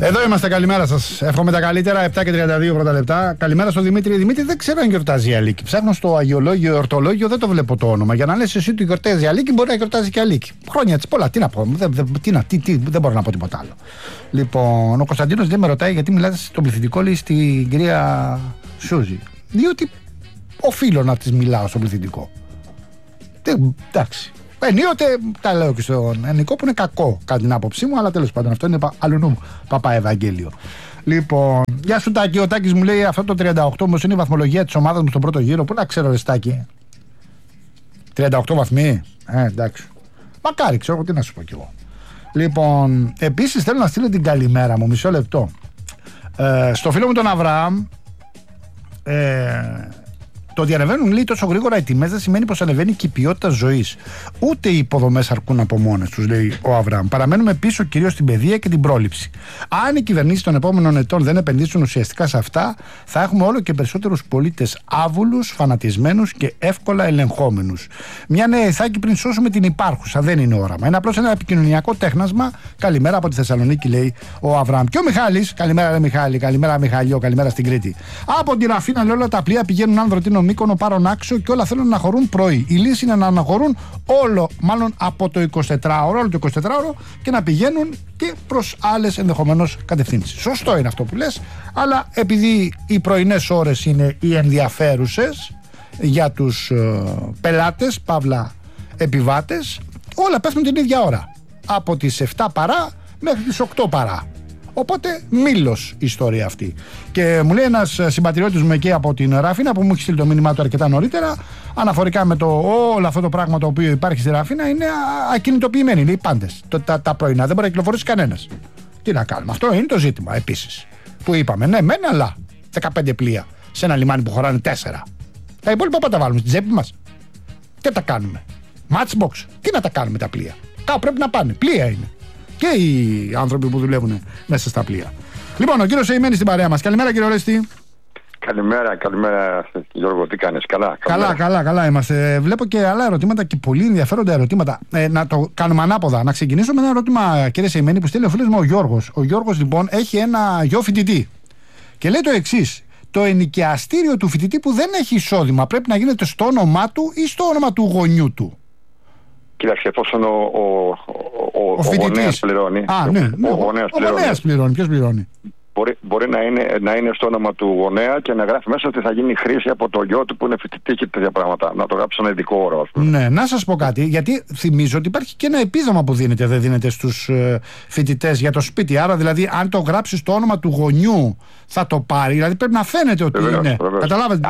Εδώ είμαστε, καλημέρα σας. Εύχομαι τα καλύτερα. 7 και 32 πρώτα λεπτά. Καλημέρα στο Δημήτρη. Δημήτρη, δεν ξέρω αν γιορτάζει η Αλίκη. Ψάχνω στο αγιολόγιο, ορτολόγιο, δεν το βλέπω το όνομα. Για να λες εσύ ότι γιορτάζει η Αλίκη, μπορεί να γιορτάζει και η Αλίκη. Χρόνια της πολλά. Τι να πω, δεν μπορώ να πω τίποτα άλλο. Λοιπόν, ο Κωνσταντίνος δεν με ρωτάει γιατί μιλάτε στον πληθυντικό, λέει στην κυρία Σούζη. Διότι οφείλω να της μιλάω στον πληθυντικό. Εντάξει. Ενίοτε τα λέω και στον Ενικό που είναι κακό κατά την άποψή μου, αλλά τέλος πάντων αυτό είναι αλλού μου Παπά Ευαγγέλιο. Λοιπόν, γεια σου Τάκη. Ο Τάκης μου λέει αυτό το 38 όμως είναι η βαθμολογία της ομάδας μου στον πρώτο γύρο. Πού να ξέρω, ρε Στάκη. 38 βαθμοί. Εντάξει. Μακάρι, ξέρω τι να σου πω κι εγώ. Λοιπόν, επίσης θέλω να στείλω την καλημέρα μου, μισό λεπτό. Στο φίλο μου τον Αβραάμ. Το ότι ανεβαίνουν, λέει, τόσο γρήγορα οι τιμές δεν σημαίνει πως ανεβαίνει και η ποιότητα ζωής. Ούτε οι υποδομές αρκούν από μόνες τους, λέει ο Αβραάμ. Παραμένουμε πίσω κυρίως στην παιδεία και την πρόληψη. Αν οι κυβερνήσεις των επόμενων ετών δεν επενδύσουν ουσιαστικά σε αυτά, θα έχουμε όλο και περισσότερους πολίτες άβουλους, φανατισμένους και εύκολα ελεγχόμενους. Μια νέα ηθάκη πριν σώσουμε την υπάρχουσα. Δεν είναι όραμα. Είναι απλώς ένα επικοινωνιακό τέχνασμα. Καλημέρα από τη Θεσσαλονίκη, λέει ο Αβραάμ. Και ο Μιχάλης, καλημέρα, ρε Μιχάλη, καλημέρα Μιχαλιό, καλημέρα στην Κρήτη. Από την Ραφίνα, λέει, όλα τα πλοία πηγαίνουν Άνδρο, Μύκονο, Πάρον Άξιο και όλα θέλουν να χωρούν πρωί. Η λύση είναι να αναχωρούν μάλλον από το 24ωρο, όλο το 24ωρο και να πηγαίνουν και προς άλλες ενδεχομένως κατευθύνσεις. Σωστό είναι αυτό που λες, αλλά επειδή οι πρωινές ώρες είναι οι ενδιαφέρουσες για τους πελάτες, παύλα επιβάτες, όλα πέφτουν την ίδια ώρα. Από τις 7 παρά μέχρι τις 8 παρά. Οπότε μήλος η ιστορία αυτή. Και μου λέει ένας συμπατριώτης μου εκεί από την Ραφίνα που μου έχει στείλει το μήνυμά του αρκετά νωρίτερα, αναφορικά με όλο αυτό το πράγμα το οποίο υπάρχει στη Ραφίνα, είναι ακινητοποιημένοι. Λέει πάντες τα πρωινά, δεν μπορεί να κυκλοφορήσει κανένας. Τι να κάνουμε, αυτό είναι το ζήτημα επίσης. Που είπαμε, ναι, μεν, αλλά 15 πλοία σε ένα λιμάνι που χωράνε 4. Τα υπόλοιπα πότε τα βάλουμε, στην τσέπη μας. Τι τα κάνουμε, matchbox, τι να τα κάνουμε τα πλοία. Κάπου πρέπει να πάνε, πλοία είναι. Και οι άνθρωποι που δουλεύουν μέσα στα πλοία. Λοιπόν, ο κύριος Εϊμένη στην παρέα μας. Καλημέρα, κύριε Ορέστη. Καλημέρα, Γιώργο, τι κάνεις, καλά? Καλά είμαστε. Βλέπω και άλλα ερωτήματα και πολύ ενδιαφέροντα ερωτήματα. Να το κάνουμε ανάποδα. Να ξεκινήσω με ένα ερώτημα, κύριε Εϊμένη, που στέλνει ο φίλος μου ο Γιώργος. Ο Γιώργος, λοιπόν, έχει ένα γιο φοιτητή. Και λέει το εξής. Το ενοικιαστήριο του φοιτητή που δεν έχει εισόδημα πρέπει να γίνεται στο όνομά του ή στο όνομα του γονιού του? Κοίταξε, εφόσον ο γονέας πληρώνει. Ο γονέας πληρώνει. Ποιος πληρώνει? Μπορεί να είναι στο όνομα του γονέα και να γράφει μέσα ότι θα γίνει χρήση από το γιο του που είναι φοιτητή και τέτοια πράγματα. Να το γράψει ένα ειδικό όρο, ας πούμε. Ναι, να σας πω κάτι, γιατί θυμίζω ότι υπάρχει και ένα επίδομα που δεν δίνεται στους φοιτητές για το σπίτι. Άρα, δηλαδή, αν το γράψει στο όνομα του γονιού, θα το πάρει. Δηλαδή, πρέπει να φαίνεται ότι είναι. Καταλάβατε.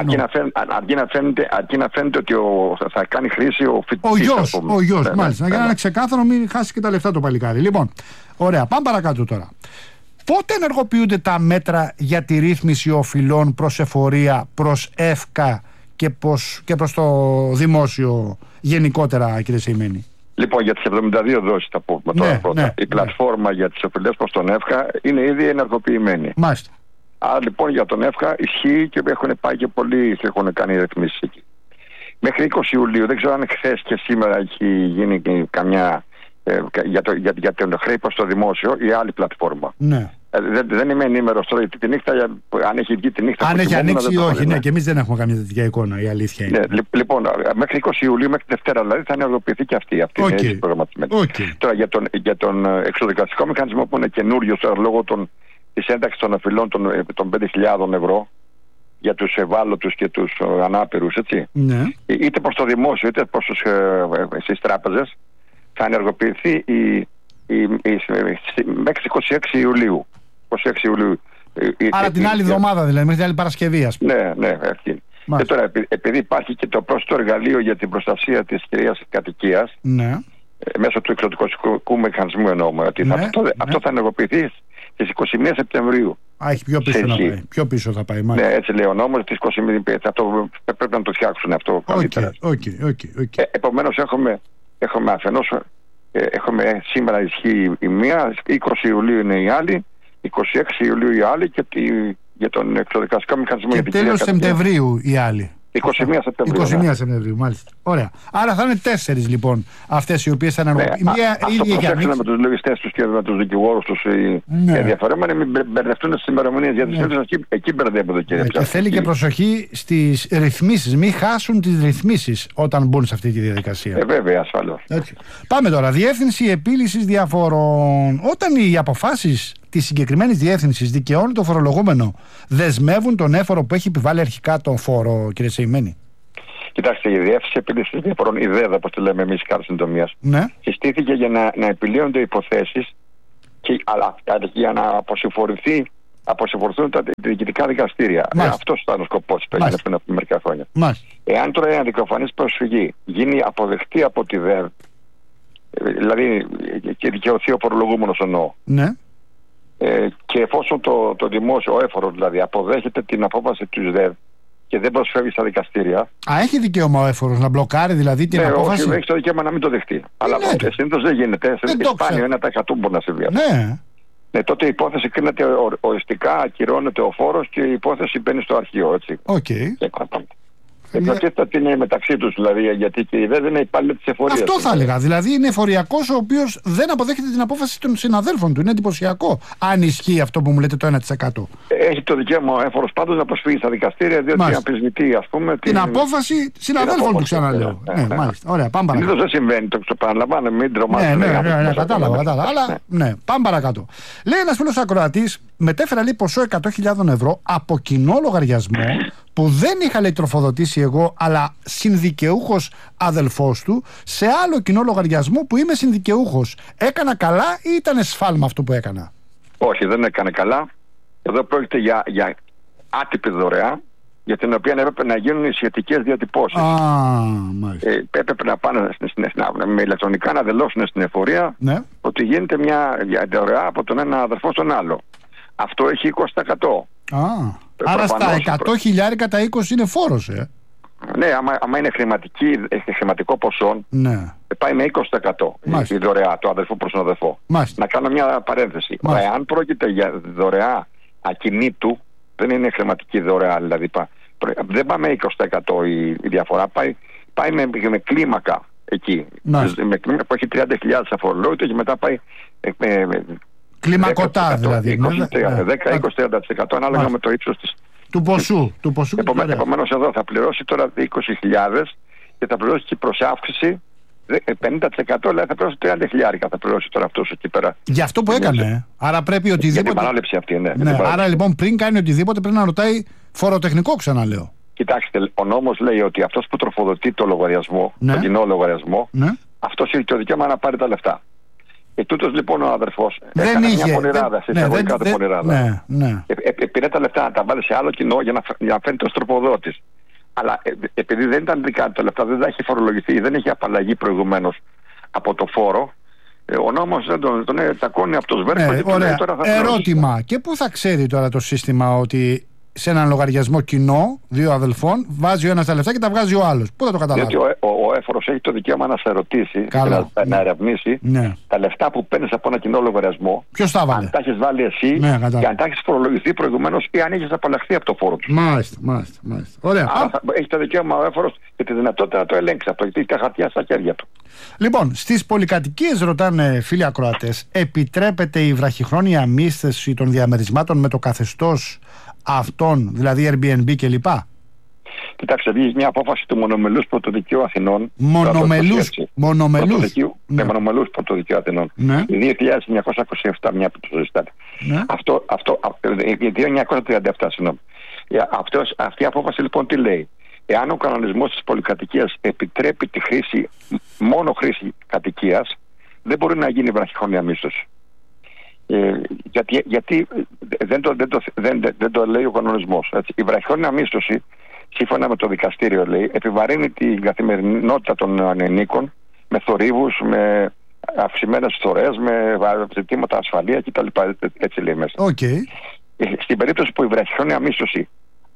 Αρκεί να φαίνεται ότι θα κάνει χρήση ο φοιτητής. Ο γιος, μάλιστα. Για να είναι ξεκάθαρο, μην χάσει και τα λεφτά το παλικάρι. Λοιπόν, ωραία, πάμε παρακάτω τώρα. Πότε ενεργοποιούνται τα μέτρα για τη ρύθμιση οφειλών προς εφορία, προς ΕΦΚΑ και προς το δημόσιο γενικότερα, κύριε Σεϊμένη? Λοιπόν, για τις 72 δόσεις θα πούμε τώρα πρώτα. Η πλατφόρμα για τις οφειλές προς τον ΕΦΚΑ είναι ήδη ενεργοποιημένη. Μάλιστα. Άρα λοιπόν για τον ΕΦΚΑ ισχύει και έχουν πάει και πολλοί και έχουν κάνει ρυθμίσεις εκεί. Μέχρι 20 Ιουλίου, δεν ξέρω αν χθες και σήμερα έχει γίνει καμιά για τον χρέη προς το δημόσιο ή άλλη πλατφόρμα. Ναι. Δεν είμαι ενήμερος τώρα γιατί τη νύχτα, αν έχει βγει τη νύχτα. Αν έχει ανοίξει ή όχι, ναι, και εμείς δεν έχουμε καμία τέτοια εικόνα, η αλήθεια είναι. Ναι, λοιπόν, μέχρι 20 Ιουλίου, μέχρι Δευτέρα δηλαδή, θα ενεργοποιηθεί και αυτή. Αυτή είναι έτσι προγραμματισμένη. Τώρα για τον εξοδικαστικό μηχανισμό που είναι καινούριο λόγω της ένταξης των οφειλών των 5.000 ευρώ για τους ευάλωτους και τους ανάπηρους, έτσι. Ναι. Είτε προς το δημόσιο είτε προς τις τράπεζες, θα ενεργοποιηθεί μέχρι 26 Ιουλίου. 26 Ιουλίου. Άρα την άλλη εβδομάδα δηλαδή, μέχρι την άλλη Παρασκευή, ας πούμε. Ναι, αυτή. Και τώρα, επειδή υπάρχει και το πρόσθετο εργαλείο για την προστασία της κυρίας κατοικίας, ναι, μέσω του εξωτικοστικού μηχανισμού εννοούμε, ότι αυτό θα ενεργοποιηθεί στις 21 Σεπτεμβρίου. Έχει πιο πίσω να πάει. Πιο πίσω θα πάει, μάλιστα. Ναι, έτσι λέει ο νόμος, στις 21. Αυτό πρέπει να το φτιάξουν αυτό καλύτερα. Επομένως έχουμε αφενός. Έχουμε σήμερα ισχύει η μία, 20 Ιουλίου είναι η άλλη, 26 Ιουλίου η άλλη και για τον εξοδικαστικό μηχανισμό. Και τέλος Σεπτεμβρίου η άλλη. 21 Σεπτεμβρίου. 21 Σεπτεμβρίου, μάλιστα. Ωραία. Άρα θα είναι 4 λοιπόν αυτές οι οποίες θα ενεργοποιηθούν. Αυτό προσέξτε με τους λογιστές τους και με τους δικηγόρους τους οι ενδιαφερόμενοι, μην μπερδευτούν στις ημερομηνίες, γιατί εκεί μπερδεύονται, κύριε Ψάχνη. Θέλει και προσοχή στις ρυθμίσεις, μην χάσουν τις ρυθμίσεις όταν μπουν σε αυτή τη διαδικασία. Βέβαια, ασφαλώς. Πάμε τώρα. Διεύθυνση επίλυσης διαφορών. Όταν οι αποφάσεις της συγκεκριμένης διεύθυνσης δικαιώνει το φορολογούμενο, δεσμεύουν τον έφορο που έχει επιβάλει αρχικά τον φόρο, κύριε Σεϊμένη? Κοιτάξτε, η Διεύθυνση Επίλυσης Διαφορών, η ΔΕΔ, όπως τη λέμε εμείς, κάτω συντομίας, συστήθηκε για να επιλύονται υποθέσεις, αλλά για να αποσυμφορηθούν τα διοικητικά δικαστήρια. Αυτός ήταν ο σκοπός που έγινε πριν από μερικά χρόνια. Εάν τώρα η αντικοφανής προσφυγή γίνει αποδεκτή από τη ΔΕΔ, δηλαδή και δικαιωθεί ο φορολογούμενος εννοώ, και εφόσον το δημόσιο, ο έφορος δηλαδή, αποδέχεται την απόφαση του ΔΕΔ και δεν προσφεύγει στα δικαστήρια. Έχει δικαίωμα ο έφορος να μπλοκάρει δηλαδή την απόφαση? Όχι, έχει το δικαίωμα να μην το δεχτεί. Αλλά συνήθως δεν γίνεται. Σπάνιο 1% μπορεί να συμβεί. Τότε η υπόθεση κρίνεται οριστικά, ακυρώνεται ο φόρος και η υπόθεση μπαίνει στο αρχείο. Έτσι. Εκτίθεται είναι μεταξύ τους, δηλαδή, γιατί και η ΔΕΔ είναι υπάλληλοι της εφορίας. Αυτό θα έλεγα. Δηλαδή είναι εφοριακός ο οποίος δεν αποδέχεται την απόφαση των συναδέλφων του. Είναι εντυπωσιακό. Αν ισχύει αυτό που μου λέτε το 1%. Έχει το δικαίωμα ο έφορος πάντως να προσφύγει στα δικαστήρια, διότι αμφισβητεί, ας πούμε, την απόφαση συναδέλφων του, ξαναλέω. Μάλιστα. Ωραία, πάμε παρακάτω. Δεν συμβαίνει, το παραλαμβάνω, μην τρομάζετε. Κατάλαβα. Αλλά πάμε παρακάτω. Λέει ένας φίλος ακροατής, μετέφερα λέει ποσό 100.000 ευρώ από κοινό λογαριασμό που δεν είχα λέει τροφοδοτήσει εγώ, αλλά συνδικαιούχος αδελφός του, σε άλλο κοινό λογαριασμό που είμαι συνδικαιούχος. Έκανα καλά ή ήταν σφάλμα αυτό που έκανα? Όχι, δεν έκανε καλά. Εδώ πρόκειται για άτυπη δωρεά, για την οποία έπρεπε να γίνουν οι σχετικές διατυπώσεις. Έπρεπε να πάνε με ηλεκτρονικά να δηλώσουν στην εφορία ότι γίνεται μια δωρεά από τον ένα αδερφό στον άλλο. Αυτό έχει 20%. Άρα στα 100.000 τα 20 είναι φόρος, Ναι, άμα είναι χρηματικό ποσό, πάει με 20% η δωρεά, το αδερφό προς τον αδερφό. Να κάνω μια παρένθεση. Αν πρόκειται για δωρεά ακινήτου, δεν είναι χρηματική δωρεά, δηλαδή δεν πάει με 20% η διαφορά, πάει με κλίμακα εκεί. Με κλίμακα που έχει 30.000 αφορολόγητο και μετά πάει κλιμακωτά δηλαδή. 10-20-30% ανάλογα με το ύψος του ποσού. Επομένως εδώ θα πληρώσει τώρα 20.000 και θα πληρώσει και προσάυξηση 50%, δηλαδή θα πληρώσει 30.000 θα πληρώσει τώρα αυτός εκεί πέρα. Για αυτό που έκανε. Άρα πρέπει οτιδήποτε. Για την παράληψη αυτή, Άρα λοιπόν πριν κάνει οτιδήποτε πρέπει να ρωτάει φοροτεχνικό, ξαναλέω. Κοιτάξτε, ο νόμος λέει ότι αυτός που τροφοδοτεί το λογαριασμό, τον κοινό λογαριασμό, αυτός έχει το δικαίωμα να πάρει τα λεφτά. Και τούτος λοιπόν ο αδερφός έκανε μια πονηράδα, σε εισαγωγικά το πονηράδα. Πήρε τα λεφτά να τα βάλει σε άλλο κοινό για να φαίνεται ως τροποδότης. Αλλά επειδή δεν ήταν δικά του τα λεφτά, δεν τα έχει φορολογηθεί, δεν έχει απαλλαγή προηγουμένως από το φόρο, ο νόμος δεν τον τακώνει από το σβέρκο και του λέει τώρα θα πληρώσει. Ερώτημα, και πού θα ξέρει τώρα το σύστημα ότι σε έναν λογαριασμό κοινό, δύο αδελφών, βάζει ο ένας τα λεφτά και τα βγάζει ο άλλος? Πού θα το καταλάβει? Διότι ο έφορος έχει το δικαίωμα να σε ρωτήσει, να ερευνήσει τα λεφτά που παίρνεις από ένα κοινό λογαριασμό. Ποιος τα βάλε? Αν τα έχεις βάλει εσύ και αν τα έχεις φορολογηθεί προηγουμένως ή αν έχεις απαλλαχθεί από το φόρο του. Μάλιστα. Ωραία. Άρα έχει το δικαίωμα ο έφορος και τη δυνατότητα να το ελέγξει αυτό, γιατί έχει τα χαρτιά στα χέρια του. Λοιπόν, στις πολυκατοικίες, ρωτάνε φίλοι ακροατές, επιτρέπεται η βραχυχρόνια μίσθωση των διαμερισμάτων με το καθεστώς αυτών, δηλαδή Airbnb κλπ? Κοιτάξτε, βγήκε μια απόφαση του Μονομελούς Πρωτοδικαίου Αθηνών. Μονομελούς Πρωτοδικαίου Αθηνών. Η 2927, μια που το ζητάτε. Η 2937, συγγνώμη. Αυτή η απόφαση λοιπόν τι λέει? Εάν ο κανονισμός της πολυκατοικίας επιτρέπει τη χρήση, μόνο χρήση κατοικίας, δεν μπορεί να γίνει βραχυχρόνια μίσθωση. Γιατί δεν το λέει ο κανονισμός. Η βραχυχρόνια μίσθωση, σύμφωνα με το δικαστήριο, λέει, επιβαρύνει την καθημερινότητα των ανενίκων με θορύβους, με αυξημένες φθορές, με ζητήματα ασφαλεία κτλ. Έτσι λέει μέσα. Στην περίπτωση που η βραχυχρόνια μίσθωση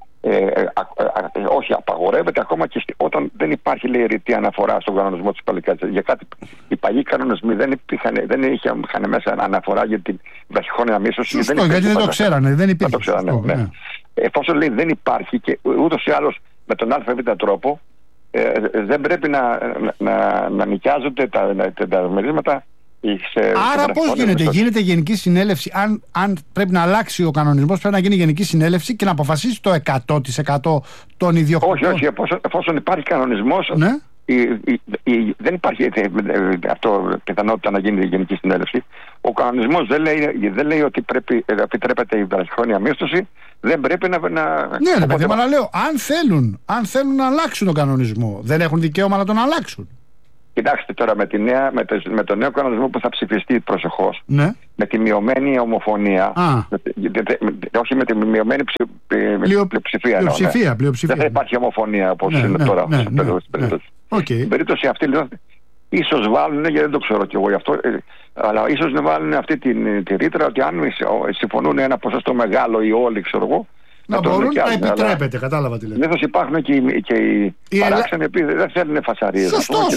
όχι απαγορεύεται, ακόμα και όταν δεν υπάρχει, λέει, ρητή αναφορά στον κανονισμό της πολυκατοικίας. Για κάτι οι παλιοί κανονισμοί δεν είχαν μέσα αναφορά για την βραχυχρόνια μίσθωση. Σωστό, γιατί δεν το ξέρανε, δεν υπήρχε. Εφόσον λέει δεν υπάρχει και ούτως ή άλλως με τον ΑΒ τρόπο, δεν πρέπει να νοικιάζονται τα μερίσματα. Άρα πώς γίνεται γενική συνέλευση? Αν πρέπει να αλλάξει ο κανονισμός, πρέπει να γίνει γενική συνέλευση και να αποφασίσει το 100% των ιδιοκτητών. Όχι, εφόσον υπάρχει κανονισμός, ναι. Δεν υπάρχει πιθανότητα να γίνει η γενική συνέλευση. Ο κανονισμός δεν λέει ότι επιτρέπεται η βραχυχρόνια μίσθωση. Δεν πρέπει να. Ναι, παιδί, αλλά λέω, αν θέλουν να αλλάξουν τον κανονισμό, δεν έχουν δικαίωμα να τον αλλάξουν. Κοιτάξτε τώρα, με τον νέο κανονισμό που θα ψηφιστεί προσεχώς, ναι. με τη μειωμένη ομοφωνία, όχι με τη μειωμένη πλειοψηφία. Δεν θα υπάρχει ομοφωνία όπως είναι τώρα. Στην περίπτωση αυτή, λοιπόν, ίσως βάλουν, γιατί δεν το ξέρω κι εγώ γι' αυτό, αλλά ίσως να βάλουν αυτή τη ρήτρα ότι αν συμφωνούν ένα ποσοστό μεγάλο ή όλοι, ξέρω εγώ, να μπορούν να επιτρέπεται, κατάλαβα τι λέτε. Συνήθως υπάρχουν και οι παράξενοι οποίοι δεν θέλουν φασαρίες.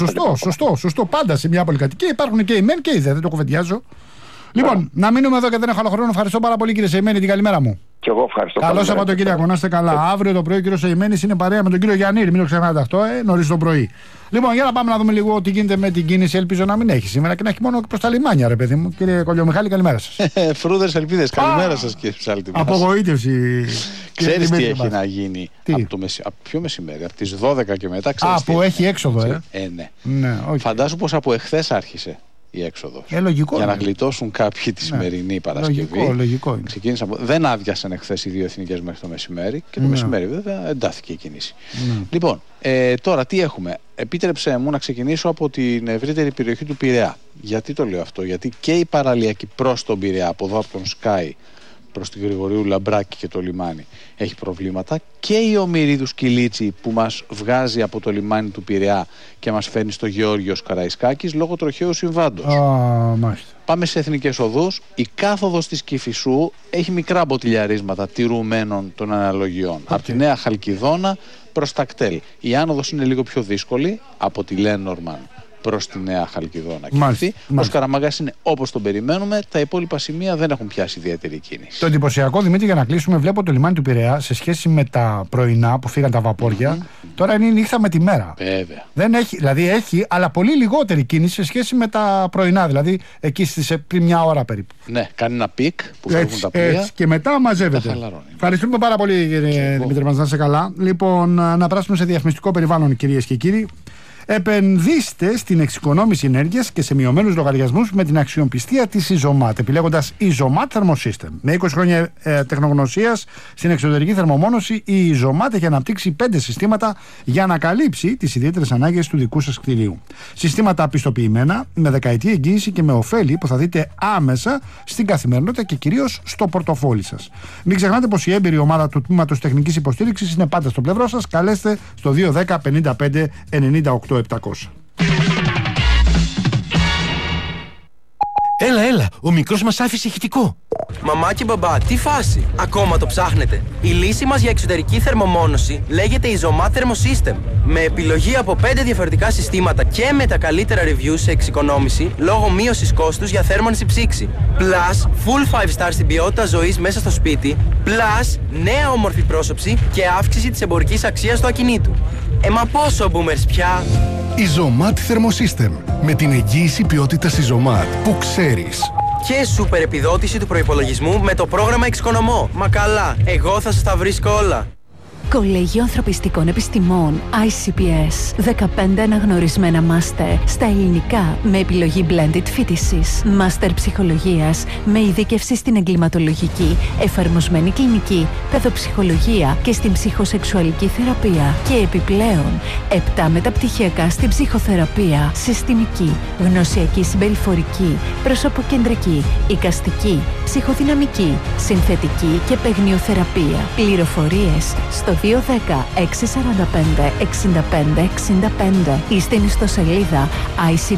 Σωστό. Πάντα σε μια πολυκατοικία υπάρχουν και οι μεν και οι δε, δεν το κουβεντιάζω. Λοιπόν, να μείνουμε εδώ και δεν έχω άλλο χρόνο. Ευχαριστώ πάρα πολύ, κύριε Σεϊμένη, την καλημέρα μου. Και εγώ ευχαριστώ. Καλό Σαββατοκύριακο, να είστε καλά. Αύριο το πρωί ο κύριος Σεϊμένης είναι παρέα με τον κύριο Γιαννήρη. Μην το ξεχνάτε αυτό, νωρίς το πρωί. Λοιπόν, για να πάμε να δούμε λίγο τι γίνεται με την κίνηση. Ελπίζω να μην έχει σήμερα και να έχει μόνο προς τα λιμάνια, ρε παιδί μου. Κύριε Κολιομιχάλη, καλημέρα σας. Φρούδες ελπίδες, καλημέρα σας, κύριε Ψάλτη. Απογοήτευση. Ξέρεις τι έχει να γίνει από πιο μεσημέρι, από τις 12 και μετά. Που έχει έξοδο, ναι. Φαντάσου πως από εχθές άρχισε η έξοδος. Λογικό, για να γλιτώσουν κάποιοι τη σημερινή Παρασκευή. Λογικό. Δεν άδειασαν εχθές οι δύο εθνικές μέχρι το μεσημέρι και το μεσημέρι βέβαια εντάθηκε η κίνηση. Λοιπόν, τώρα τι έχουμε. Επίτρεψε μου να ξεκινήσω από την ευρύτερη περιοχή του Πειραιά. Γιατί το λέω αυτό? Γιατί και η παραλιακή προς τον Πειραιά, από εδώ από τον Σκάι προς τη Γρηγορίου Λαμπράκη και το λιμάνι, έχει προβλήματα, και η Ομηρίδου Κιλίτσι που μας βγάζει από το λιμάνι του Πειραιά και μας φέρνει στο Γεώργιος Καραϊσκάκης λόγω τροχαίου συμβάντος. Πάμε σε εθνικές οδούς. Η κάθοδος της Κηφισού έχει μικρά μποτιλιαρίσματα τηρουμένων των αναλογιών. Από τη Νέα Χαλκιδόνα προς τα κτέλ. Η άνοδος είναι λίγο πιο δύσκολη από τη Λένορμαν προς τη Νέα Χαλκιδόνα. Ο Σκαραμαγκάς είναι όπως τον περιμένουμε. Τα υπόλοιπα σημεία δεν έχουν πιάσει ιδιαίτερη κίνηση. Το εντυπωσιακό, Δημήτρη, για να κλείσουμε, βλέπω το λιμάνι του Πειραιά σε σχέση με τα πρωινά που φύγαν τα βαπόρια. Τώρα είναι η νύχτα με τη μέρα. Βέβαια. Δεν έχει, δηλαδή έχει, αλλά πολύ λιγότερη κίνηση σε σχέση με τα πρωινά. Δηλαδή εκεί πριν μια ώρα περίπου. Ναι, κάνει ένα πικ που φεύγουν τα πλοία. Και μετά μαζεύεται. Ευχαριστούμε πάρα πολύ, κύριε Δημήτρη, μας να είστε καλά. Λοιπόν, να περάσουμε σε διαφημιστικό περιβάλλον, κυρίες και κύριοι. Επενδύστε στην εξοικονόμηση ενέργειας και σε μειωμένους λογαριασμούς με την αξιοπιστία της Isomat, επιλέγοντας Isomat Thermosystem. Με 20 χρόνια τεχνογνωσίας στην εξωτερική θερμομόνωση, η Isomat έχει αναπτύξει 5 συστήματα για να καλύψει τις ιδιαίτερες ανάγκες του δικού σας κτηρίου. Συστήματα πιστοποιημένα, με δεκαετή εγγύηση και με ωφέλη που θα δείτε άμεσα στην καθημερινότητα και κυρίως στο πορτοφόλι σας. Μην ξεχνάτε πως η έμπειρη ομάδα του τμήματος τεχνικής υποστήριξης είναι πάντα στο πλευρό σας. Καλέστε στο 210 55 98 700. Έλα, ο μικρός μας άφησε ηχητικό. Μαμά και μπαμπά, τι φάση? Ακόμα το ψάχνετε? Η λύση μας για εξωτερική θερμομόνωση λέγεται Isomat Thermosystem. Με επιλογή από 5 διαφορετικά συστήματα και με τα καλύτερα reviews σε εξοικονόμηση λόγω μείωσης κόστους για θέρμανση ψήξη. Plus, full 5 star στην ποιότητα ζωής μέσα στο σπίτι. Plus, νέα όμορφη πρόσωψη και αύξηση της εμπορικής αξίας του ακινήτου. Μα πόσο boomers πια? Isomat Thermosystem. Με την εγγύηση ποιότητας Isomat που ξέρεις. Και σούπερ επιδότηση του προϋπολογισμού με το πρόγραμμα Εξοικονομώ. Μα καλά, εγώ θα σας τα βρίσκω όλα. Κολέγιο Ανθρωπιστικών Επιστημών ICPS. 15 αναγνωρισμένα μάστερ στα ελληνικά με επιλογή blended φοιτησης. Μάστερ ψυχολογίας με ειδίκευση στην εγκληματολογική, εφαρμοσμένη κλινική, παιδοψυχολογία και στην ψυχοσεξουαλική θεραπεία. Και επιπλέον 7 μεταπτυχιακά στην ψυχοθεραπεία, συστημική, γνωσιακή συμπεριφορική, προσωποκεντρική, εικαστική, ψυχοδυναμική, συνθετική και παιγνιοθεραπεία. Πληροφορίες στο 210 645 65 65 ή στην ιστοσελίδα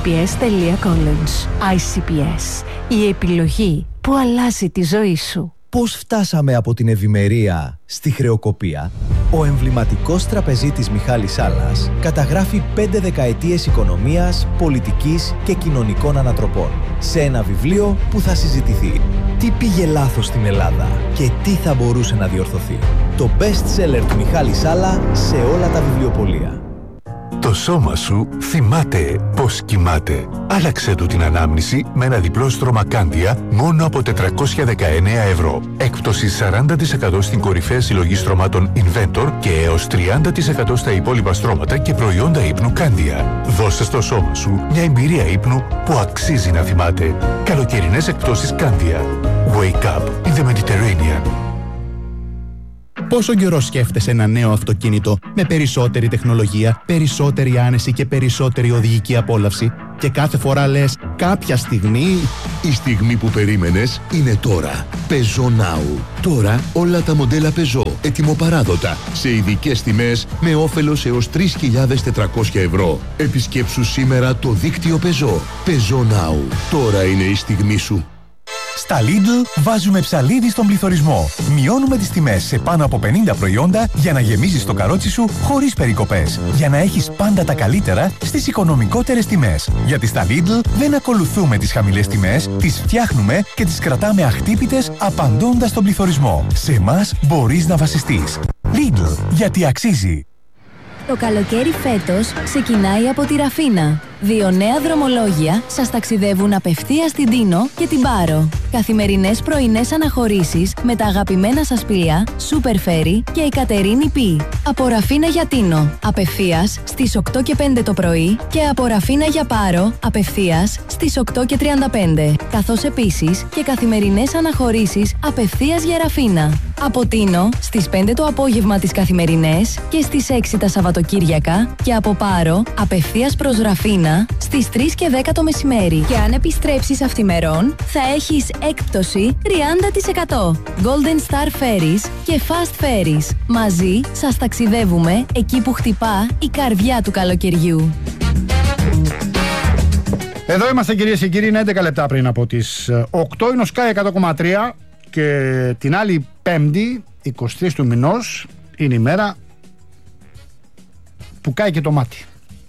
icps.college. ICPS. Η επιλογή που αλλάζει τη ζωή σου. πώς φτάσαμε από την ευημερία στη χρεοκοπία? Ο εμβληματικός τραπεζίτης Μιχάλης Σάλλας καταγράφει 5 δεκαετίες οικονομίας, πολιτικής και κοινωνικών ανατροπών σε ένα βιβλίο που θα συζητηθεί. Τι πήγε λάθος στην Ελλάδα και τι θα μπορούσε να διορθωθεί? Το best seller του Μιχάλη Σάλλα σε όλα τα βιβλιοπωλεία. Το σώμα σου θυμάται πώς κοιμάται. Άλλαξε του την ανάμνηση με ένα διπλό στρώμα Κάνδια μόνο από 419 ευρώ. Έκπτωση 40% στην κορυφαία συλλογή στρωμάτων Inventor και έως 30% στα υπόλοιπα στρώματα και προϊόντα ύπνου Κάνδια. Δώσε στο σώμα σου μια εμπειρία ύπνου που αξίζει να θυμάται. Καλοκαιρινές εκπτώσεις Κάνδια. Wake up in the Mediterranean. Πόσο καιρό σκέφτεσαι ένα νέο αυτοκίνητο με περισσότερη τεχνολογία, περισσότερη άνεση και περισσότερη οδηγική απόλαυση και κάθε φορά λες κάποια στιγμή... Η στιγμή που περίμενες είναι τώρα. Peugeot Now. Τώρα όλα τα μοντέλα Peugeot ετοιμοπαράδοτα σε ειδικές τιμές με όφελος έως 3.400 ευρώ. Επισκέψου σήμερα το δίκτυο Peugeot. Peugeot Now. Τώρα είναι η στιγμή σου. Στα Lidl βάζουμε ψαλίδι στον πληθωρισμό. Μειώνουμε τις τιμές σε πάνω από 50 προϊόντα για να γεμίζεις το καρότσι σου χωρίς περικοπές. Για να έχεις πάντα τα καλύτερα στις οικονομικότερες τιμές. Γιατί στα Lidl δεν ακολουθούμε τις χαμηλές τιμές, τις φτιάχνουμε και τις κρατάμε αχτύπητες απαντώντας στον πληθωρισμό. Σε εμάς μπορείς να βασιστείς. Lidl, γιατί αξίζει. Το καλοκαίρι φέτος ξεκινάει από τη Ραφίνα. 2 νέα δρομολόγια σας ταξιδεύουν απευθείας στην Τίνο και την Πάρο. Καθημερινές πρωινές αναχωρήσεις με τα αγαπημένα σας πλοία Super Ferry και η Κατερίνη Π. Από Ραφίνα για Τίνο, απευθείας στις 8 και 5 το πρωί και από Ραφίνα για Πάρο, απευθείας στις 8 και 35. Καθώς επίσης και καθημερινές αναχωρήσεις απευθείας για Ραφίνα. Από Τίνο στις 5 το απόγευμα τις καθημερινές και στις 6 τα Σαββατοκύριακα και από Πάρο απευθείας προς Ραφίνα στις 3 και 10 το μεσημέρι. Και αν επιστρέψεις αυθημερών θα έχεις έκπτωση 30%. Golden Star Ferries και Fast Ferries. Μαζί σας ταξιδεύουμε εκεί που χτυπά η καρδιά του καλοκαιριού. Εδώ είμαστε κυρίες και κύριοι, είναι 11 λεπτά πριν από τις 8. Είναι ο Sky 100,3 και την άλλη Πέμπτη, 23 του μηνός, είναι η μέρα που κάει και το μάτι.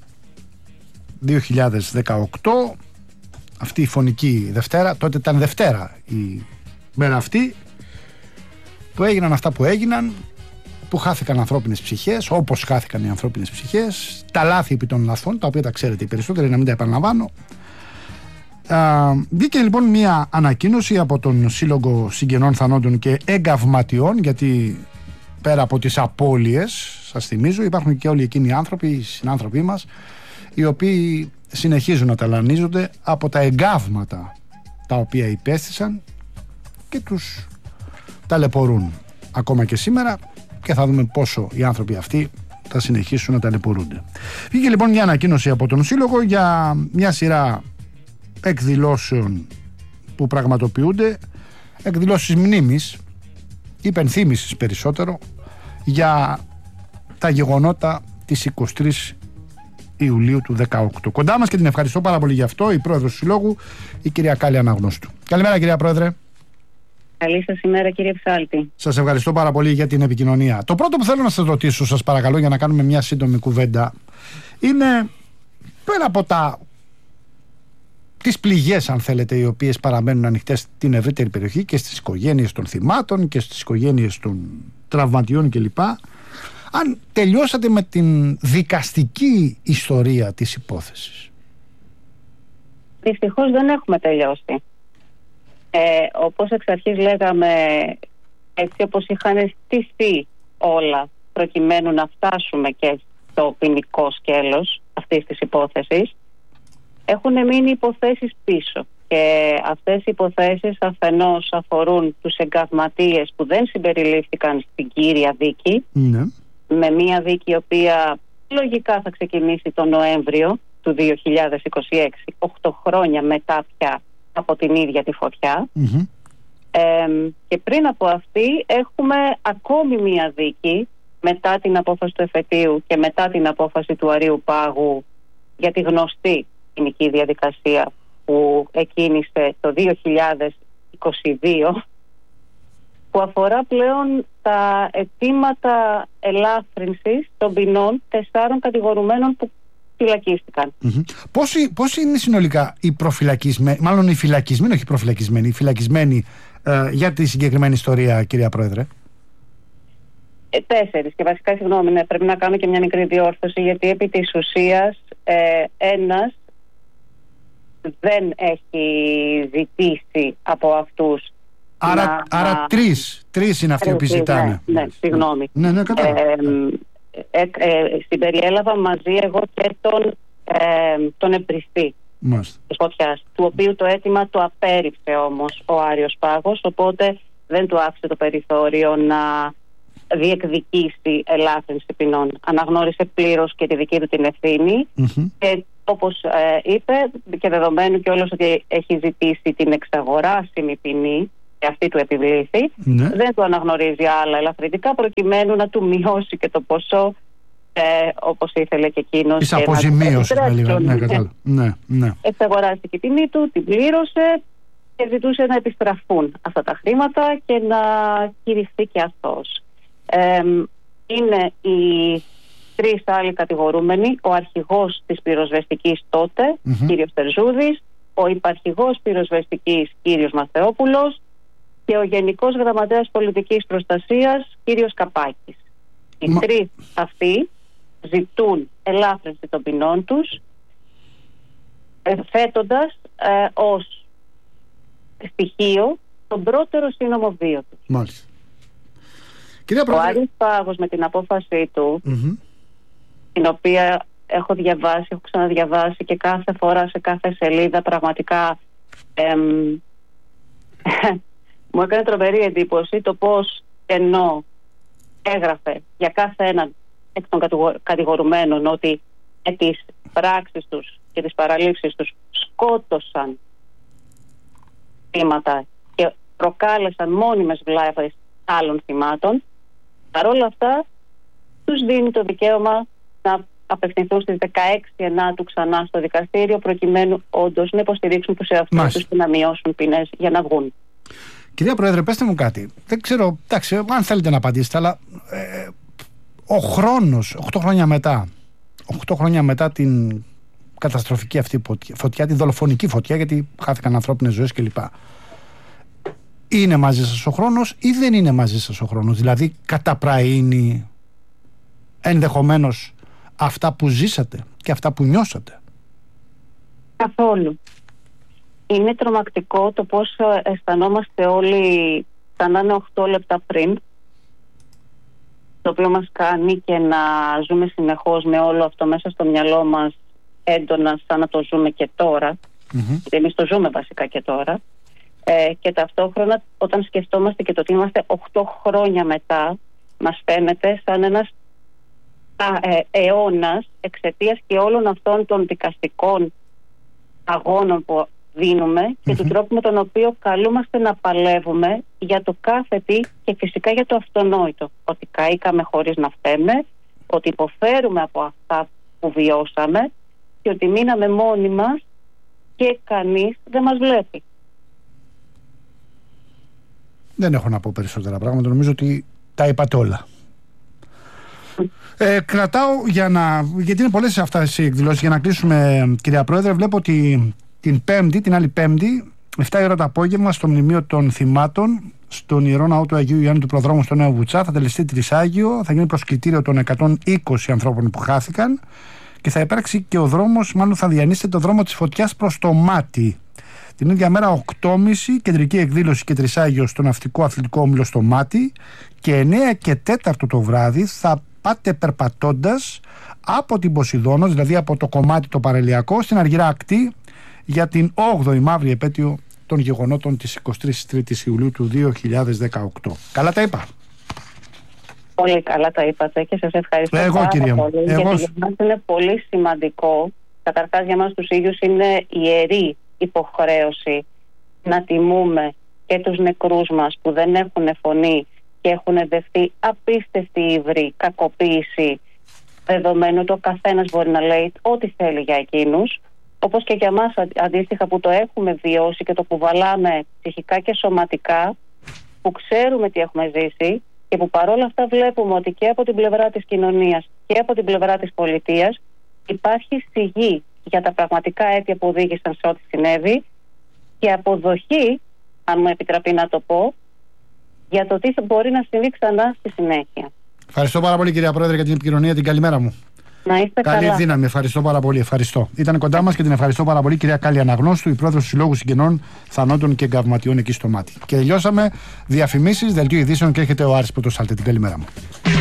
2018, αυτή η φωνική Δευτέρα, τότε ήταν Δευτέρα η μέρα αυτή, που έγιναν αυτά που έγιναν, που χάθηκαν ανθρώπινες ψυχές, όπως χάθηκαν οι ανθρώπινες ψυχές, τα λάθη επί των λαθών, τα οποία τα ξέρετε οι περισσότεροι, να μην τα επαναλαμβάνω. Βγήκε λοιπόν μια ανακοίνωση από τον Σύλλογο Συγγενών Θανόντων και Εγκαυματιών, γιατί πέρα από τις απώλειες, σας θυμίζω, υπάρχουν και όλοι εκείνοι οι άνθρωποι, οι συνάνθρωποι μας, οι οποίοι συνεχίζουν να ταλανίζονται από τα εγκάβματα τα οποία υπέστησαν και τους ταλαιπωρούν ακόμα και σήμερα, και θα δούμε πόσο οι άνθρωποι αυτοί θα συνεχίσουν να ταλαιπωρούνται. Βγήκε λοιπόν μια ανακοίνωση από τον Σύλλογο για μια σειρά εκδηλώσεων που πραγματοποιούνται, εκδηλώσεις μνήμης, υπενθύμησης περισσότερο, για τα γεγονότα της 23 Ιουλίου του 2018. Κοντά μας, και την ευχαριστώ πάρα πολύ γι' αυτό, η πρόεδρος του Συλλόγου, η κυρία Κάλλη Αναγνώστου. Καλημέρα κυρία Πρόεδρε. Καλή σας ημέρα κύριε Ψάλτη. Σας ευχαριστώ πάρα πολύ για την επικοινωνία. Το πρώτο που θέλω να σας ρωτήσω, σας παρακαλώ, για να κάνουμε μια σύντομη κουβέντα, είναι πέρα από τις πληγές, αν θέλετε, οι οποίες παραμένουν ανοιχτές στην ευρύτερη περιοχή και στις οικογένειες των θυμάτων και στις οικογένειες των τραυματιών κλπ, αν τελειώσατε με την δικαστική ιστορία της υπόθεσης? Δυστυχώς δεν έχουμε τελειώσει. Όπως εξ αρχής λέγαμε, έτσι όπως είχαν στηθεί όλα προκειμένου να φτάσουμε και στο ποινικό σκέλος αυτής της υπόθεσης, έχουν μείνει υποθέσεις πίσω. Και αυτές οι υποθέσεις αφενός αφορούν τους εγκαυματίες που δεν συμπεριλήφθηκαν στην κύρια δίκη, με μια δίκη η οποία λογικά θα ξεκινήσει τον Νοέμβριο του 2026, 8 χρόνια μετά πια από την ίδια τη φωτιά. Και πριν από αυτή έχουμε ακόμη μια δίκη μετά την απόφαση του εφετείου και μετά την απόφαση του Αρείου Πάγου για τη γνωστή ποινική διαδικασία που εκκίνησε το 2022 που αφορά πλέον τα αιτήματα ελάφρυνσης των ποινών 4 κατηγορουμένων που φυλακίστηκαν. Πόσοι είναι συνολικά οι προφυλακισμένοι, μάλλον οι φυλακισμένοι, όχι οι προφυλακισμένοι, οι φυλακισμένοι για τη συγκεκριμένη ιστορία, κυρία Πρόεδρε? 4. Και βασικά, συγγνώμη, πρέπει να κάνω και μια μικρή διόρθωση, γιατί επί της ουσίας ένας δεν έχει ζητήσει από αυτούς. Άρα τρεις είναι αυτοί που ζητάνε. Ναι, συγγνώμη. Ναι, κατάλαβα. Συμπεριέλαβα μαζί εγώ και τον εμπριστή της φωτιάς, του οποίου το αίτημα το απέρριψε όμως ο Άριος Πάγος, οπότε δεν του άφησε το περιθώριο να διεκδικήσει ελάφρυνση ποινών. Αναγνώρισε πλήρως και τη δική του την ευθύνη και όπως είπε, και δεδομένου και όλος ότι έχει ζητήσει την εξαγοράσιμη ποινή και αυτή του επιβλήθη, δεν του αναγνωρίζει άλλα ελαφρυντικά προκειμένου να του μειώσει και το ποσό όπως ήθελε και εκείνος. Της αποζημίωσης. Εξαγοράστηκε η ποινή του, την πλήρωσε και ζητούσε να επιστραφούν αυτά τα χρήματα και να κηρυχθεί και αυτός. Είναι οι 3 άλλοι κατηγορούμενοι, ο αρχηγός της πυροσβεστικής τότε, κύριος Τερζούδης, ο υπαρχηγός πυροσβεστικής, κύριος Μαθεόπουλος, και ο Γενικός Γραμματέας Πολιτικής Προστασίας, κύριος Καπάκης. Οι 3 αυτοί ζητούν ελάφρυνση των ποινών τους, θέτοντας ως στοιχείο τον πρώτερο σύνομο βίο τους. Μάλιστα. Ο Άρης Πάγος με την απόφασή του, την οποία έχω διαβάσει, έχω ξαναδιαβάσει και κάθε φορά σε κάθε σελίδα πραγματικά μου έκανε τρομερή εντύπωση το πώς, ενώ έγραφε για κάθε έναν εκ των κατηγορουμένων ότι τις πράξεις τους και τις παραλήψεις τους σκότωσαν θύματα και προκάλεσαν μόνιμες βλάβες άλλων θυμάτων, παρόλα αυτά τους δίνει το δικαίωμα να απευθυνθούν στις 16 Ενάτου ξανά στο δικαστήριο προκειμένου όντως να υποστηρίξουν τους εαυτούς τους και να μειώσουν ποινές για να βγουν. Κυρία Πρόεδρε, πέστε μου κάτι. Δεν ξέρω, εντάξει, αν θέλετε να απαντήσετε, αλλά ο χρόνος, 8 χρόνια μετά την καταστροφική αυτή φωτιά, την δολοφονική φωτιά, γιατί χάθηκαν ανθρώπινες ζωές κλπ. Είναι μαζί σας ο χρόνος ή δεν είναι μαζί σας ο χρόνος? Δηλαδή καταπραίνει ενδεχομένως αυτά που ζήσατε και αυτά που νιώσατε? Καθόλου. Είναι τρομακτικό το πώς αισθανόμαστε όλοι σαν να είναι 8 λεπτά πριν, το οποίο μας κάνει και να ζούμε συνεχώς με όλο αυτό μέσα στο μυαλό μας έντονα, σαν να το ζούμε και τώρα. Εμείς το ζούμε βασικά και τώρα. Και ταυτόχρονα όταν σκεφτόμαστε και το ότι είμαστε 8 χρόνια μετά, μας φαίνεται σαν ένας αιώνας εξαιτίας και όλων αυτών των δικαστικών αγώνων που δίνουμε και του τρόπου με τον οποίο καλούμαστε να παλεύουμε για το κάθε τι και φυσικά για το αυτονόητο. Ότι καήκαμε χωρίς να φταίμε, ότι υποφέρουμε από αυτά που βιώσαμε και ότι μείναμε μόνοι μας και κανείς δεν μας βλέπει. Δεν έχω να πω περισσότερα πράγματα. Νομίζω ότι τα είπατε όλα. Κρατάω γιατί είναι πολλές αυτές οι εκδηλώσεις, για να κλείσουμε, κυρία Πρόεδρε. Βλέπω ότι την άλλη Πέμπτη, 7 η ώρα το απόγευμα, στο μνημείο των θυμάτων, στον Ιερό Ναό του Αγίου Ιωάννη του Προδρόμου στο Νέο Βουτσά, θα τελεστεί τρισάγιο, θα γίνει προσκλητήριο των 120 ανθρώπων που χάθηκαν και θα υπάρξει και ο δρόμος, μάλλον θα διανύσετε το δρόμο της φωτιάς προς το Μάτι. Την ίδια μέρα 8.30 κεντρική εκδήλωση και τρισάγιο στο Ναυτικό Αθλητικό Όμιλο στο Μάτι και 9 και 4 το βράδυ θα πάτε περπατώντας από την Ποσειδώνος, δηλαδή από το κομμάτι το παραλιακό, στην Αργυρά Ακτή για την 8η μαύρη επέτειο των γεγονότων της 23ης Ιουλίου του 2018. Καλά τα είπα? Πολύ καλά τα είπατε και σας ευχαριστώ πάρα πολύ. Γιατί για μας είναι πολύ σημαντικό, καταρχάς για μας τους ίδιους είναι ιερή υποχρέωση να τιμούμε και τους νεκρούς μας που δεν έχουν φωνή και έχουν δεχτεί απίστευτη ύβρη, κακοποίηση, δεδομένου ότι ο καθένας μπορεί να λέει ό,τι θέλει για εκείνους, όπως και για μας αντίστοιχα που το έχουμε βιώσει και το κουβαλάμε ψυχικά και σωματικά, που ξέρουμε τι έχουμε ζήσει και που παρόλα αυτά βλέπουμε ότι και από την πλευρά της κοινωνίας και από την πλευρά της πολιτείας υπάρχει σιγή για τα πραγματικά αίτια που οδήγησαν σε ό,τι συνέβη και αποδοχή, αν μου επιτραπεί να το πω, για το τι μπορεί να συμβεί ξανά στη συνέχεια. Ευχαριστώ πάρα πολύ, κυρία Πρόεδρε, για την επικοινωνία. Την καλημέρα μου. Να είστε καλή καλά. Δύναμη, ευχαριστώ πάρα πολύ. Ευχαριστώ. Ήταν κοντά μας και την ευχαριστώ πάρα πολύ, κυρία Κάλλη Αναγνώστου, η πρόεδρος του Συλλόγου Συγγενών Θανόντων και Εγκαυματιών εκεί στο Μάτι. Και τελειώσαμε. Διαφημίσεις, δελτίο ειδήσεων και έρχεται ο Άρης Πρωτοσάλτη. Την καλημέρα μου.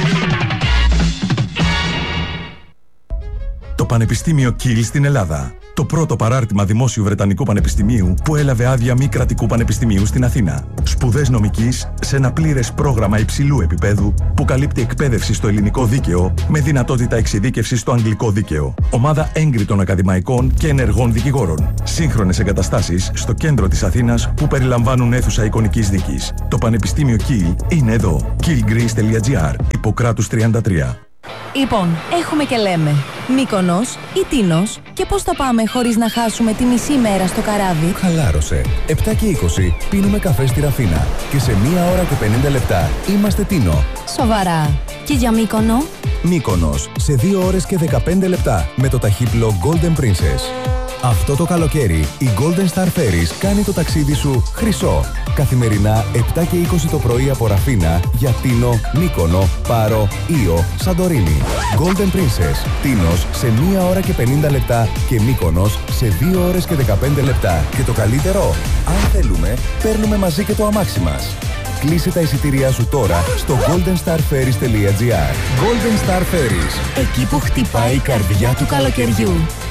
Το Πανεπιστήμιο Κιλ στην Ελλάδα. Το πρώτο παράρτημα δημόσιου Βρετανικού Πανεπιστημίου που έλαβε άδεια μη κρατικού πανεπιστημίου στην Αθήνα. Σπουδές νομικής σε ένα πλήρες πρόγραμμα υψηλού επίπεδου που καλύπτει εκπαίδευση στο ελληνικό δίκαιο με δυνατότητα εξειδίκευσης στο αγγλικό δίκαιο. Ομάδα έγκριτων ακαδημαϊκών και ενεργών δικηγόρων. Σύγχρονες εγκαταστάσεις στο κέντρο της Αθήνας που περιλαμβάνουν αίθουσα εικονικής δίκης. Το Πανεπιστήμιο Κιλ είναι εδώ. killgreece.gr, Ιπποκράτους 33. Λοιπόν, έχουμε και λέμε Μύκονος ή Τίνος και πώς θα πάμε χωρίς να χάσουμε τη μισή μέρα στο καράβι. Χαλάρωσε. 7 και 20 πίνουμε καφέ στη Ραφίνα και σε 1 ώρα και 50 λεπτά είμαστε Τίνο. Σοβαρά. Και για Μύκονο? Μύκονος σε 2 ώρες και 15 λεπτά με το ταχύπλο Golden Princess. Αυτό το καλοκαίρι η Golden Star Ferries κάνει το ταξίδι σου χρυσό. Καθημερινά 7 και 20 το πρωί από Ραφίνα για Τίνο, Μύκονο, Πάρο, Ήο, Σαντορίνη. Golden Princess, Τίνος σε 1 ώρα και 50 λεπτά και Μύκονος σε 2 ώρες και 15 λεπτά. Και το καλύτερο, αν θέλουμε, παίρνουμε μαζί και το αμάξι μας. Κλείσε τα εισιτήριά σου τώρα στο goldenstarferries.gr. Golden Star Ferries, εκεί που χτυπάει η καρδιά του καλοκαιριού.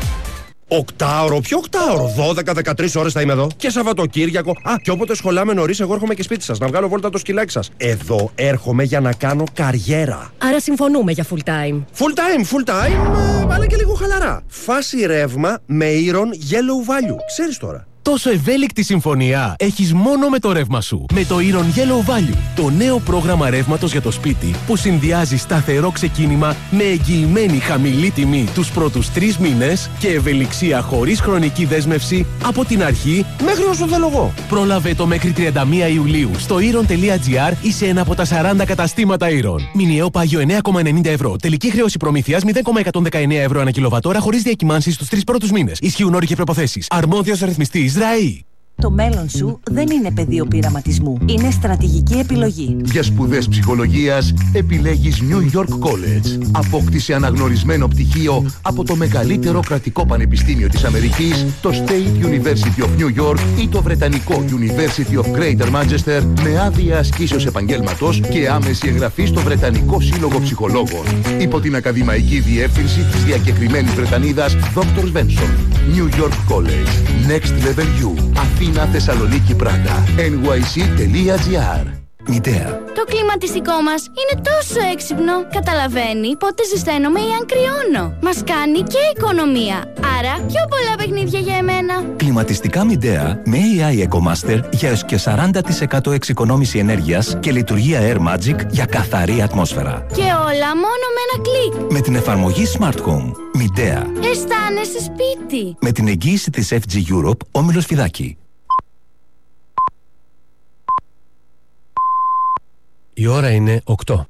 Οκτάωρο, ποιο οκτάωρο? 12-13 ώρες θα είμαι εδώ. Και Σαββατοκύριακο. Α, και όποτε σχολάμε νωρίς, εγώ έρχομαι και σπίτι σας να βγάλω βόλτα το σκυλάκι σας. Εδώ έρχομαι για να κάνω καριέρα. Άρα συμφωνούμε για full time. Full time, αλλά και λίγο χαλαρά. Φάση ρεύμα με Iron Yellow Value. Ξέρεις τώρα. Τόσο ευέλικτη συμφωνία έχεις μόνο με το ρεύμα σου. Με το Iron Yellow Value, το νέο πρόγραμμα ρεύματος για το σπίτι που συνδυάζει σταθερό ξεκίνημα με εγγυημένη χαμηλή τιμή τους πρώτους 3 μήνες και ευελιξία χωρίς χρονική δέσμευση από την αρχή μέχρι όσο θέλω εγώ. Πρόλαβε το μέχρι 31 Ιουλίου στο iron.gr ή σε ένα από τα 40 καταστήματα Iron. Μηνιαίο πάγιο 9,90 ευρώ. Τελική χρέωση προμήθειας 0,119 ευρώ ανά κιλοβατόρα χωρίς διακυμάνσεις στους 3 πρώτους μήνες. Ισχύουν όροι και προϋποθέσεις. Αρμόδιος ρυθμιστής ΡΑΗ. Το μέλλον σου δεν είναι πεδίο πειραματισμού. Είναι στρατηγική επιλογή. Για σπουδές ψυχολογίας επιλέγεις New York College. Απόκτησε αναγνωρισμένο πτυχίο από το μεγαλύτερο κρατικό πανεπιστήμιο της Αμερικής, το State University of New York ή το βρετανικό University of Greater Manchester, με άδεια ασκήσεως επαγγέλματος και άμεση εγγραφή στο Βρετανικό Σύλλογο Ψυχολόγων. Υπό την ακαδημαϊκή διεύθυνση της διακεκριμένης Βρετανίδας Dr. Svensson. New York College. Next Level U. Αθήνα, Θεσσαλονίκη, Πράγα. nyc.gr. Μητέα. Το κλιματιστικό μας είναι τόσο έξυπνο. Καταλαβαίνει πότε ζεσταίνομαι ή αν κρυώνω. Μας κάνει και οικονομία. Άρα πιο πολλά παιχνίδια για εμένα. Κλιματιστικά Μητέα με AI EcoMaster για έως και 40% εξοικονόμηση ενέργειας και λειτουργία Air Magic για καθαρή ατμόσφαιρα. Και όλα μόνο με ένα κλικ. Με την εφαρμογή Smart Home. Μητέα. Αισθάνεσαι σπίτι. Με την εγγύηση της FG Europe, Όμιλος Φιδάκη. Η ώρα είναι 8.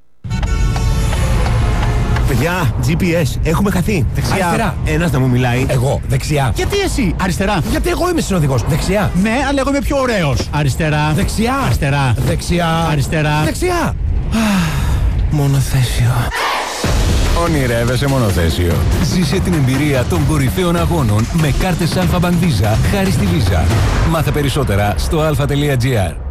Παιδιά, GPS, έχουμε χαθεί. Δεξιά. Αριστερά. Ένας να μου μιλάει. Εγώ. Δεξιά. Γιατί εσύ? Αριστερά. Γιατί εγώ είμαι συνοδηγός. Δεξιά. Ναι, αλλά εγώ είμαι πιο ωραίος. Αριστερά. Δεξιά. Αριστερά. Δεξιά. Αριστερά. Δεξιά. Μονοθέσιο. Ονειρεύεσαι μονοθέσιο. Ζήσε την εμπειρία των κορυφαίων αγώνων με κάρτες Alpha Bank Visa χάρη στη Visa. Μάθε περισσότερα στο alpha.gr.